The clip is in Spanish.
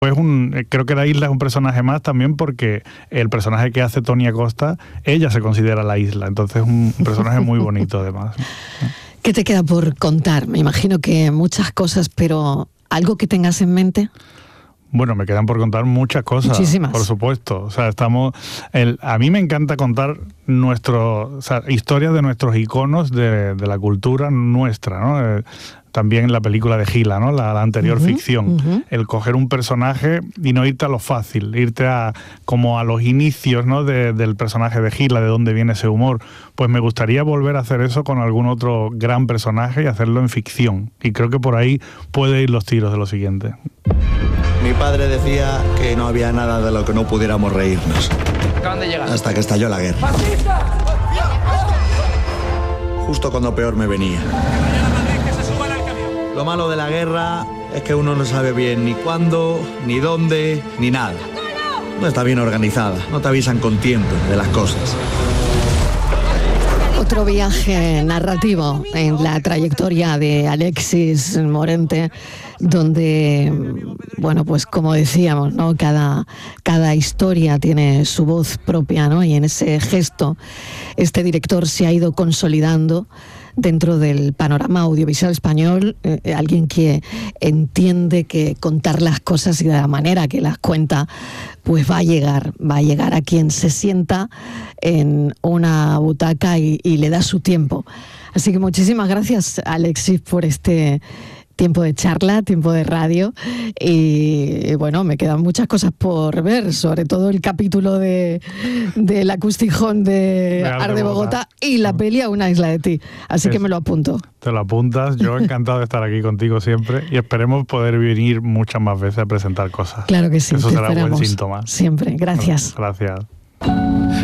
Pues creo que la isla es un personaje más también porque el personaje que hace Tony Acosta, ella se considera la isla, entonces es un personaje muy bonito además. ¿Qué te queda por contar? Me imagino que muchas cosas, pero ¿algo que tengas en mente? Bueno, me quedan por contar muchas cosas. Muchísimas. Por supuesto. O sea, a mí me encanta contar historias de nuestros iconos de la cultura nuestra, ¿no? También la película de Gila, ¿no? La anterior ficción. El coger un personaje y no irte a lo fácil, irte como a los inicios, ¿no? del personaje de Gila, de dónde viene ese humor. Pues me gustaría volver a hacer eso con algún otro gran personaje y hacerlo en ficción. Y creo que por ahí puede ir los tiros de lo siguiente. Mi padre decía que no había nada de lo que no pudiéramos reírnos. Acaban de llegar. Hasta que estalló la guerra. ¡Fascista! Justo cuando peor me venía. Lo malo de la guerra es que uno no sabe bien ni cuándo, ni dónde, ni nada. No está bien organizada, no te avisan con tiempo de las cosas. Otro viaje narrativo en la trayectoria de Alexis Morente, donde, bueno, pues como decíamos, ¿no? Cada historia tiene su voz propia, ¿no? Y en ese gesto este director se ha ido consolidando dentro del panorama audiovisual español, alguien que entiende que contar las cosas y de la manera que las cuenta, pues va a llegar a quien se sienta en una butaca y le da su tiempo. Así que muchísimas gracias, Alexis, por este tiempo de charla, tiempo de radio, y bueno, me quedan muchas cosas por ver, sobre todo el capítulo del acustijón de Arde Bogotá y la peli A una isla de ti, así que me lo apunto. Te lo apuntas, yo encantado de estar aquí contigo siempre y esperemos poder venir muchas más veces a presentar cosas. Claro que sí, eso te será esperamos. Buen síntoma. Siempre, gracias. Gracias.